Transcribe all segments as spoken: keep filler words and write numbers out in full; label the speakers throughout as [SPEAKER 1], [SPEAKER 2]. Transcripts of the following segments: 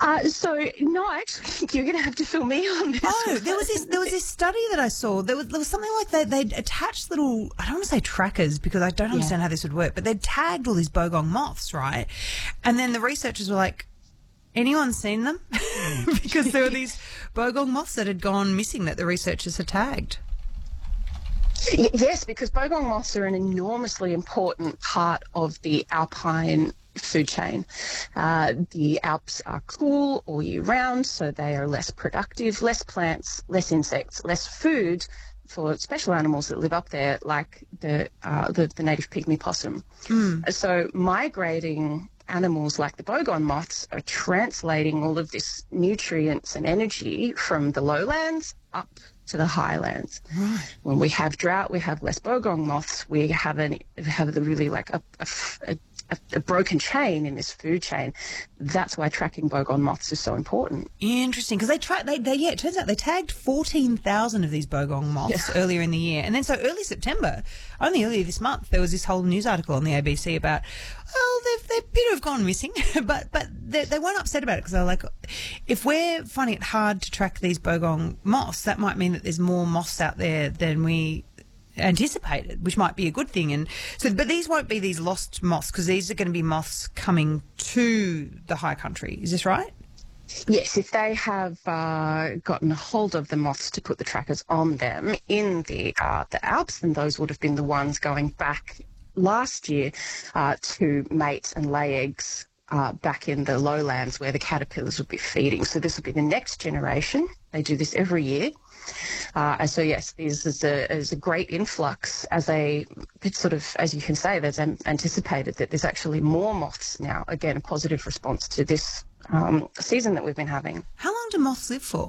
[SPEAKER 1] Uh, so, no, I actually think you're going to have to fill me on this.
[SPEAKER 2] Oh, there was this there was this study that I saw. There was, there was something like they they'd attached little, I don't want to say trackers because I don't understand
[SPEAKER 1] Yeah.
[SPEAKER 2] how this would work, but they'd tagged all these bogong moths, right? And then the researchers were like, anyone seen them? Because there were these bogong moths that had gone missing that the researchers had tagged.
[SPEAKER 1] Y- Yes, because bogong moths are an enormously important part of the alpine food chain. Uh, the Alps are cool all year round, so they are less productive, less plants, less insects, less food for special animals that live up there, like the uh, the, the native pygmy possum.
[SPEAKER 2] Mm.
[SPEAKER 1] So migrating animals like the bogong moths are translating all of this nutrients and energy from the lowlands up to the highlands.
[SPEAKER 2] Right.
[SPEAKER 1] When we have drought, we have less bogong moths. We have an have the really like a, a, a, a broken chain in this food chain. That's why tracking bogong moths is so important.
[SPEAKER 2] Interesting, because they tried. They, they yeah, it turns out they tagged fourteen thousand of these bogong moths
[SPEAKER 1] Yeah.
[SPEAKER 2] earlier in the year, and then so early September, only earlier this month, there was this whole news article on the A B C about, well, they've they appear to have gone missing, but but they, they weren't upset about it because they're like, if we're finding it hard to track these bogong moths, that might mean that there's more moths out there than we anticipated, which might be a good thing. And so, but these won't be these lost moths because these are going to be moths coming to the high country. Is this right?
[SPEAKER 1] Yes, if they have uh, gotten a hold of the moths to put the trackers on them in the uh, the Alps, then those would have been the ones going back last year uh, to mate and lay eggs uh, back in the lowlands where the caterpillars would be feeding. So this will be the next generation. They do this every year. Uh, and so, yes, this is a, is a great influx as a, it's sort of, as you can say, there's an anticipated that there's actually more moths now. Again, a positive response to this um, season that we've been having.
[SPEAKER 2] How long do moths live for?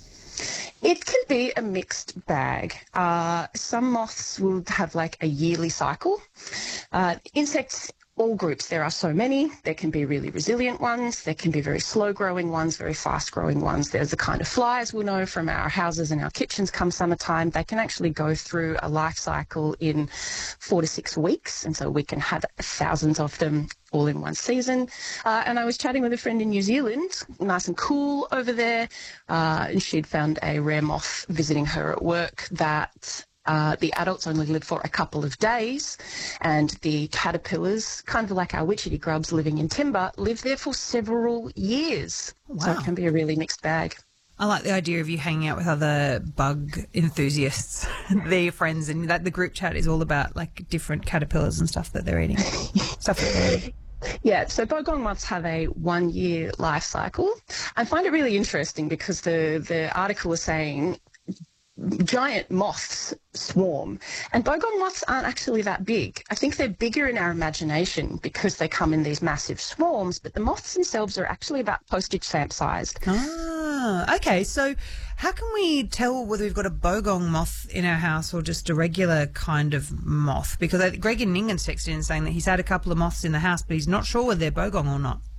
[SPEAKER 1] It can be a mixed bag. Uh, some moths will have like a yearly cycle. Uh, insects, all groups, there are so many. There can be really resilient ones. There can be very slow-growing ones, very fast-growing ones. There's the kind of flies we'll know from our houses and our kitchens come summertime. They can actually go through a life cycle in four to six weeks, and so we can have thousands of them all in one season. Uh, and I was chatting with a friend in New Zealand, nice and cool over there, uh, and she'd found a rare moth visiting her at work that Uh, the adults only live for a couple of days, and the caterpillars, kind of like our witchetty grubs living in timber, live there for several years.
[SPEAKER 2] Wow.
[SPEAKER 1] So it can be a really mixed bag.
[SPEAKER 2] I like the idea of you hanging out with other bug enthusiasts. They're your friends, and that the group chat is all about like different caterpillars and stuff that they're eating. Stuff that they're eating.
[SPEAKER 1] Yeah, so bogong moths have a one-year life cycle. I find it really interesting because the, the article is saying giant moths swarm, and bogong moths aren't actually that big. I think they're bigger in our imagination because they come in these massive swarms, but the moths themselves are actually about postage stamp sized.
[SPEAKER 2] Ah, okay. So how can we tell whether we've got a bogong moth in our house or just a regular kind of moth? Because I, Greg in Ningan's texted in saying that he's had a couple of moths in the house, but he's not sure whether they're bogong or not.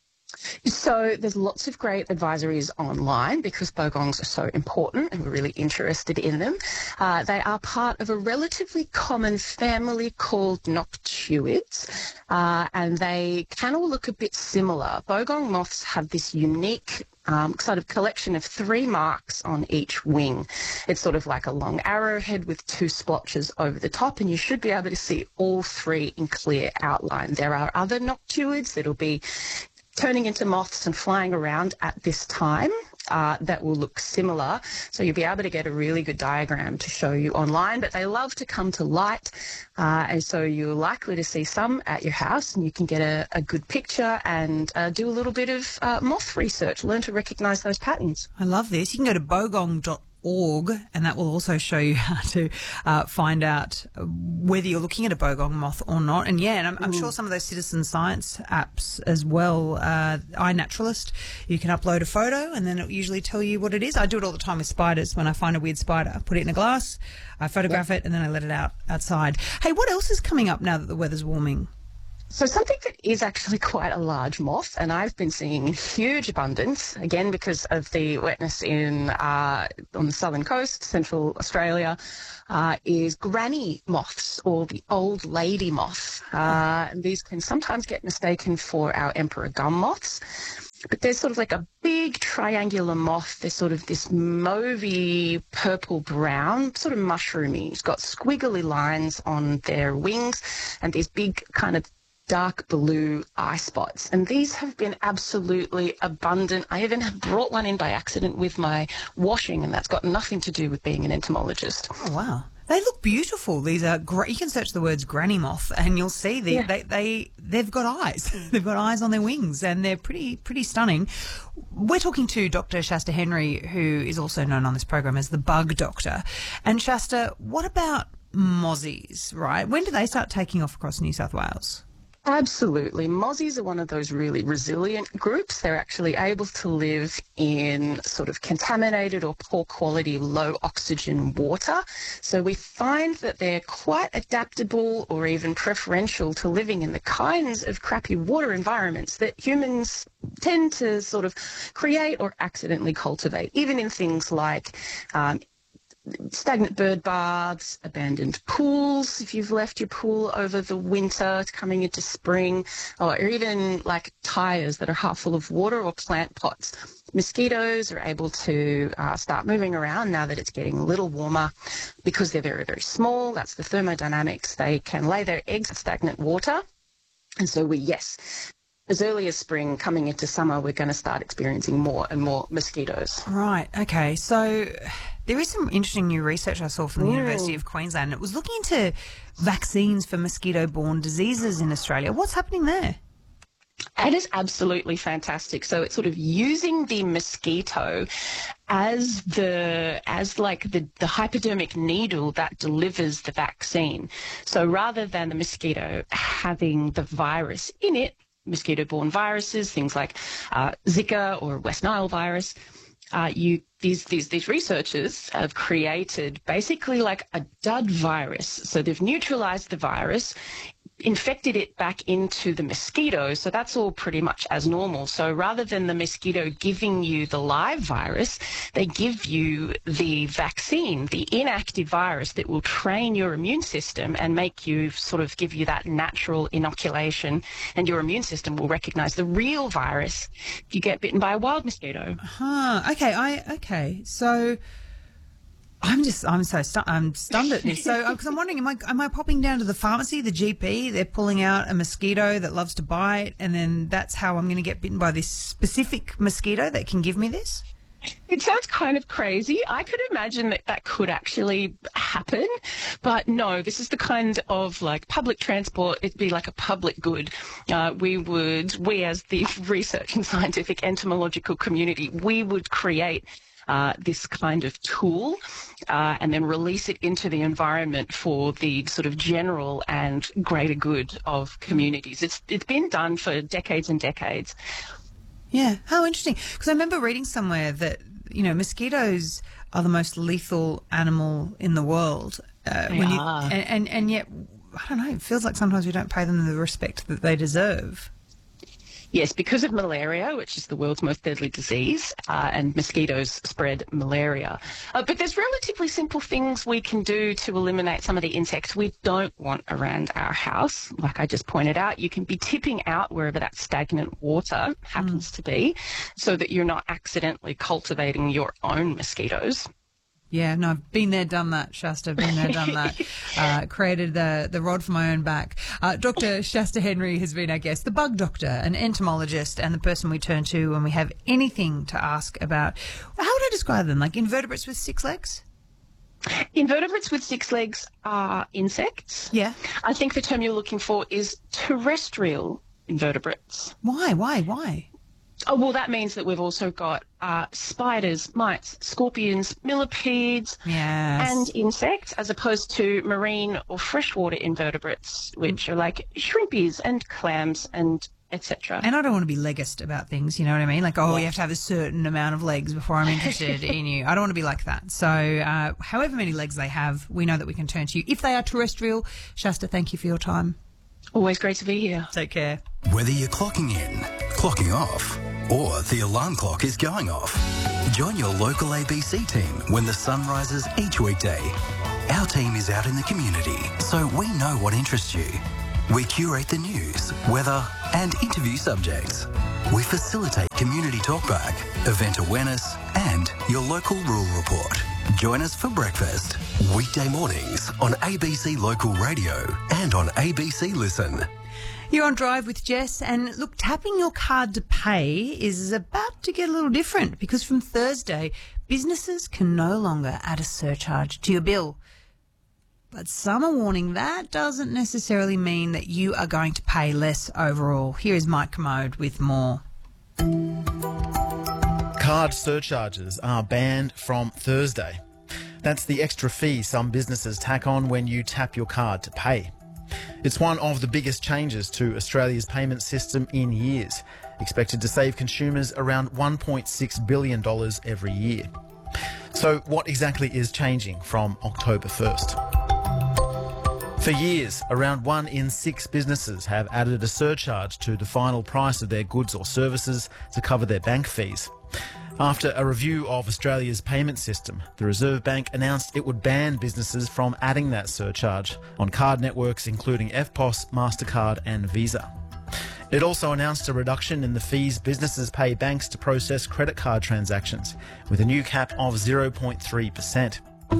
[SPEAKER 1] So there's lots of great advisories online because bogongs are so important and we're really interested in them. Uh, they are part of a relatively common family called noctuids, uh, and they can all look a bit similar. Bogong moths have this unique Um, sort of collection of three marks on each wing. It's sort of like a long arrowhead with two splotches over the top, and you should be able to see all three in clear outline. There are other noctuids that'll be turning into moths and flying around at this time uh, that will look similar. So you'll be able to get a really good diagram to show you online, but they love to come to light, uh, and so you're likely to see some at your house, and you can get a, a good picture and uh, do a little bit of uh, moth research, learn to recognise those patterns.
[SPEAKER 2] I love this. You can go to bogong dot org, and that will also show you how to uh, find out whether you're looking at a bogong moth or not. And yeah, and I'm, I'm sure some of those citizen science apps as well, uh, iNaturalist, you can upload a photo and then it will usually tell you what it is. I do it all the time with spiders. When I find a weird spider, I put it in a glass, I photograph it, and then I let it out outside. Hey, what else is coming up now that the weather's warming?
[SPEAKER 1] So something that is actually quite a large moth, and I've been seeing in huge abundance, again because of the wetness in uh, on the southern coast, central Australia, uh, is granny moths or the old lady moth. Uh, and these can sometimes get mistaken for our emperor gum moths. But there's sort of like a big triangular moth. There's sort of this mauvey purple-brown, sort of mushroomy. It's got squiggly lines on their wings and these big kind of dark blue eye spots. And these have been absolutely abundant. I even have brought one in by accident with my washing, and that's got nothing to do with being an entomologist.
[SPEAKER 2] Oh, wow. They look beautiful. These are great. You can search the words granny moth and you'll see the,
[SPEAKER 1] Yeah.
[SPEAKER 2] they, they, they've got eyes. They've got eyes on their wings and they're pretty, pretty stunning. We're talking to Doctor Shasta Henry, who is also known on this program as the bug doctor. And Shasta, what about mozzies, right? When do they start taking off across New South Wales?
[SPEAKER 1] Absolutely. Mozzies are one of those really resilient groups. They're actually able to live in sort of contaminated or poor quality, low oxygen water. So we find that they're quite adaptable or even preferential to living in the kinds of crappy water environments that humans tend to sort of create or accidentally cultivate, even in things like um, stagnant bird baths, abandoned pools, if you've left your pool over the winter coming into spring, or even like tyres that are half full of water or plant pots. Mosquitoes are able to uh, start moving around now that it's getting a little warmer because they're very, very small. That's the thermodynamics. They can lay their eggs in stagnant water. And so we, yes, as early as spring, coming into summer, we're going to start experiencing more and more mosquitoes.
[SPEAKER 2] Right. Okay. So there is some interesting new research I saw from the
[SPEAKER 1] Mm.
[SPEAKER 2] University of Queensland. It was looking into vaccines for mosquito-borne diseases in Australia. What's happening there?
[SPEAKER 1] It is absolutely fantastic. So it's sort of using the mosquito as the as like the, the hypodermic needle that delivers the vaccine. So rather than the mosquito having the virus in it, mosquito-borne viruses, things like uh, Zika or West Nile virus, uh, you these these these researchers have created basically like a dud virus. So they've neutralized the virus, infected it back into the mosquito, so that's all pretty much as normal. So rather than the mosquito giving you the live virus, they give you the vaccine, the inactive virus that will train your immune system and make you sort of give you that natural inoculation, and your immune system will recognize the real virus if you get bitten by a wild mosquito.
[SPEAKER 2] Huh. Okay. I okay. So I'm just I'm so stu- I'm stunned at this. So because I'm wondering, am I am I popping down to the pharmacy, the G P? They're pulling out a mosquito that loves to bite, and then that's how I'm going to get bitten by this specific mosquito that can give me this?
[SPEAKER 1] It sounds kind of crazy. I could imagine that that could actually happen, but no, this is the kind of like public transport. It'd be like a public good. Uh, we would, we as the research and scientific entomological community, we would create Uh, this kind of tool uh, and then release it into the environment for the sort of general and greater good of communities. It's It's been done for decades and decades.
[SPEAKER 2] Yeah, how interesting. Because I remember reading somewhere that, you know, mosquitoes are the most lethal animal in the world. Uh,
[SPEAKER 1] They
[SPEAKER 2] when you,
[SPEAKER 1] are.
[SPEAKER 2] and, and, and yet, I don't know, it feels like sometimes we don't pay them the respect that they deserve.
[SPEAKER 1] Yes, because of malaria, which is the world's most deadly disease, uh, and mosquitoes spread malaria. Uh, but there's relatively simple things we can do to eliminate some of the insects we don't want around our house. Like I just pointed out, you can be tipping out wherever that stagnant water happens to be so that you're not accidentally cultivating your own mosquitoes.
[SPEAKER 2] Yeah, no, I've been there, done that, Shasta, been there, done that. Uh, created the, the rod for my own back. Uh, Doctor Shasta Henry has been our guest, the bug doctor, an entomologist, and the person we turn to when we have anything to ask about. How would I describe them? Like invertebrates with six legs?
[SPEAKER 1] Invertebrates with six legs are insects.
[SPEAKER 2] Yeah.
[SPEAKER 1] I think the term you're looking for is terrestrial invertebrates.
[SPEAKER 2] Why, why, why?
[SPEAKER 1] Oh, well, that means that we've also got uh, spiders, mites, scorpions, millipedes,
[SPEAKER 2] Yes.
[SPEAKER 1] and insects, as opposed to marine or freshwater invertebrates, which are like shrimpies and clams and et cetera.
[SPEAKER 2] And I don't want to be leggist about things, you know what I mean? Like, oh, you have to have a certain amount of legs before I'm interested in you. I don't want to be like that. So uh, however many legs they have, we know that we can turn to you. If they are terrestrial, Shasta, thank you for your time.
[SPEAKER 1] Always great to be here.
[SPEAKER 2] Take care.
[SPEAKER 3] Whether you're clocking in, clocking off, or the alarm clock is going off, join your local A B C team when the sun rises each weekday. Our team is out in the community, so we know what interests you. We curate the news, weather, and interview subjects. We facilitate community talkback, event awareness, and your local rural report. Join us for breakfast, weekday mornings on A B C Local Radio and on A B C Listen.
[SPEAKER 2] You're on Drive with Jess, and look, tapping your card to pay is about to get a little different because from Thursday, businesses can no longer add a surcharge to your bill. But some are warning that doesn't necessarily mean that you are going to pay less overall. Here is Mike Commode with more.
[SPEAKER 4] Card surcharges are banned from Thursday. That's the extra fee some businesses tack on when you tap your card to pay. It's one of the biggest changes to Australia's payment system in years, expected to save consumers around one point six billion dollars every year. So what exactly is changing from October first? For years, around one in six businesses have added a surcharge to the final price of their goods or services to cover their bank fees. After a review of Australia's payment system, the Reserve Bank announced it would ban businesses from adding that surcharge on card networks including F P O S, MasterCard and Visa. It also announced a reduction in the fees businesses pay banks to process credit card transactions, with a new cap of zero point three percent.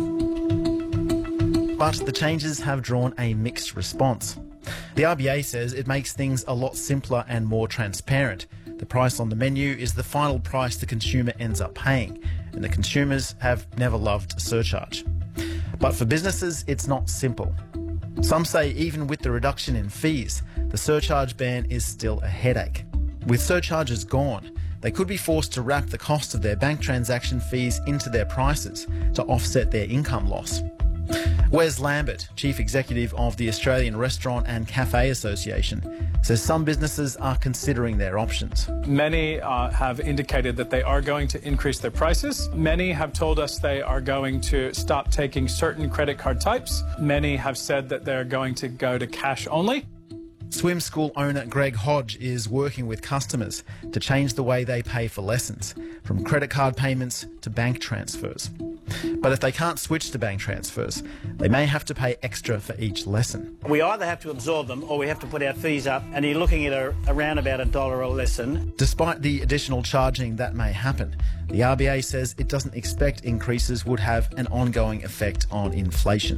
[SPEAKER 4] But the changes have drawn a mixed response. The R B A says it makes things a lot simpler and more transparent. The price on the menu is the final price the consumer ends up paying, and the consumers have never loved a surcharge. But for businesses, it's not simple. Some say even with the reduction in fees, the surcharge ban is still a headache. With surcharges gone, they could be forced to wrap the cost of their bank transaction fees into their prices to offset their income loss. Wes Lambert, Chief Executive of the Australian Restaurant and Cafe Association, says some businesses are considering their options.
[SPEAKER 5] Many uh, have indicated that they are going to increase their prices. Many have told us they are going to stop taking certain credit card types. Many have said that they're going to go to cash only.
[SPEAKER 4] Swim school owner Greg Hodge is working with customers to change the way they pay for lessons, from credit card payments to bank transfers. But if they can't switch to bank transfers, they may have to pay extra for each lesson.
[SPEAKER 6] We either have to absorb them or we have to put our fees up, and you're looking at a, around about a dollar a lesson. Despite
[SPEAKER 4] the additional charging that may happen, the R B A says it doesn't expect increases would have an ongoing effect on inflation.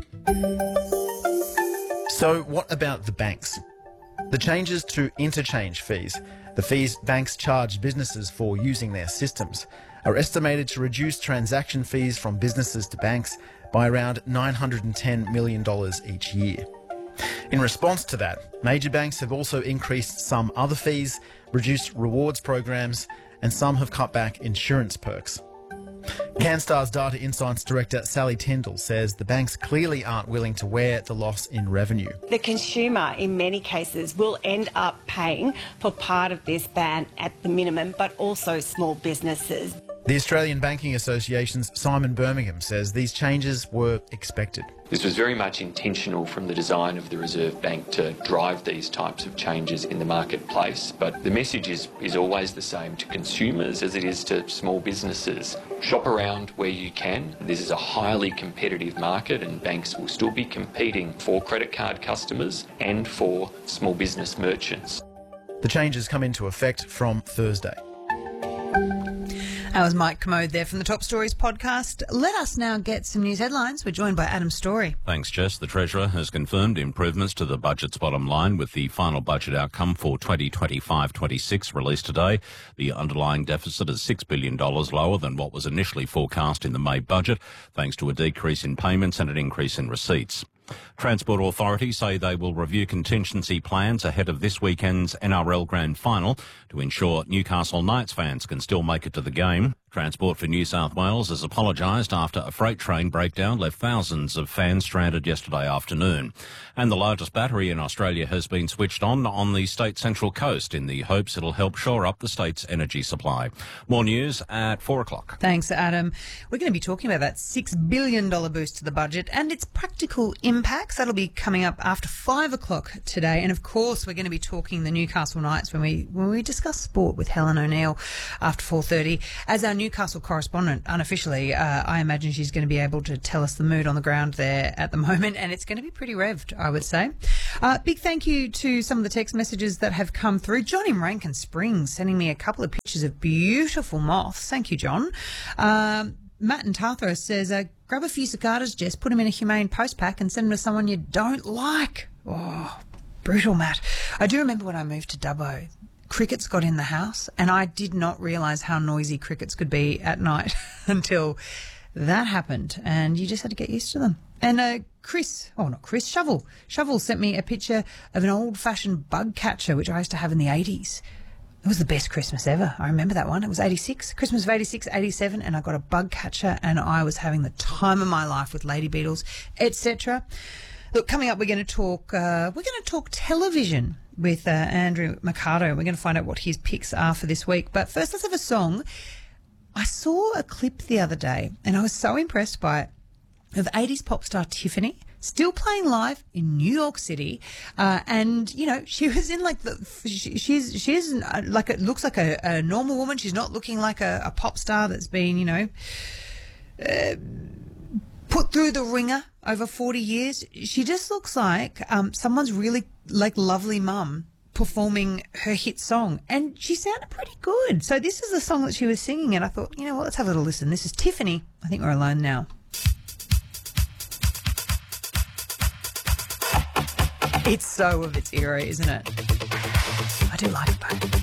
[SPEAKER 4] So what about the banks? The changes to interchange fees, the fees banks charge businesses for using their systems, are estimated to reduce transaction fees from businesses to banks by around nine hundred ten million dollars each year. In response to that, major banks have also increased some other fees, reduced rewards programs, and some have cut back insurance perks. CanStar's Data Insights Director Sally Tyndall says the banks clearly aren't willing to wear the loss in revenue.
[SPEAKER 7] The consumer, in many cases, will end up paying for part of this ban at the minimum, but also small businesses.
[SPEAKER 4] The Australian Banking Association's Simon Birmingham says these changes were expected.
[SPEAKER 8] This was very much intentional from the design of the Reserve Bank to drive these types of changes in the marketplace. But the message is, is always the same to consumers as it is to small businesses. Shop around where you can. This is a highly competitive market and banks will still be competing for credit card customers and for small business merchants.
[SPEAKER 4] The changes come into effect from Thursday.
[SPEAKER 2] That was Mike Commode there from the Top Stories podcast. Let us now get some news headlines. We're joined by Adam Story.
[SPEAKER 9] Thanks, Jess. The Treasurer has confirmed improvements to the budget's bottom line with the final budget outcome for twenty twenty-five twenty-six released today. The underlying deficit is six billion dollars lower than what was initially forecast in the May budget, thanks to a decrease in payments and an increase in receipts. Transport authorities say they will review contingency plans ahead of this weekend's N R L Grand Final to ensure Newcastle Knights fans can still make it to the game. Transport for New South Wales has apologised after a freight train breakdown left thousands of fans stranded yesterday afternoon. And the largest battery in Australia has been switched on on the state's central coast in the hopes it'll help shore up the state's energy supply. More news at four o'clock.
[SPEAKER 2] Thanks, Adam. We're going to be talking about that six billion dollars boost to the budget and its practical impacts. That'll be coming up after five o'clock today. And of course, we're going to be talking the Newcastle Knights when we when we discuss sport with Helen O'Neill after four thirty. As our Newcastle correspondent, unofficially. Uh, I imagine she's going to be able to tell us the mood on the ground there at the moment, and it's going to be pretty revved, I would say. Uh, big thank you to some of the text messages that have come through. John in Rankin Springs sending me a couple of pictures of beautiful moths. Thank you, John. Um, Matt in Tarthro says, uh, grab a few cicadas, Jess, put them in a humane post pack and send them to someone you don't like. Oh, brutal, Matt. I do remember when I moved to Dubbo, crickets got in the house, and I did not realise how noisy crickets could be at night until that happened, and you just had to get used to them. And uh, Chris, oh, not Chris, Shovel. Shovel sent me a picture of an old-fashioned bug catcher, which I used to have in the eighties. It was the best Christmas ever. I remember that one. It was eighty-six, Christmas of eighty-six, eighty-seven, and I got a bug catcher, and I was having the time of my life with lady beetles, et cetera. Look, coming up, we're going to talk. Uh, we're going to talk television with uh, Andrew Mercado. We're going to find out what his picks are for this week. But first, let's have a song. I saw a clip the other day, and I was so impressed by it, of eighties pop star Tiffany, still playing live in New York City. Uh, and, you know, she was in like the, she, she's, she's like, it looks like a, a normal woman. She's not looking like a, a pop star that's been, you know, uh, put through the ringer over forty years. She just looks like um, someone's really, like, lovely mum performing her hit song. And she sounded pretty good. So this is the song that she was singing, and I thought, you know what, let's have a little listen. This is Tiffany. I think we're alone now. It's so of its era, isn't it? I do like it, though.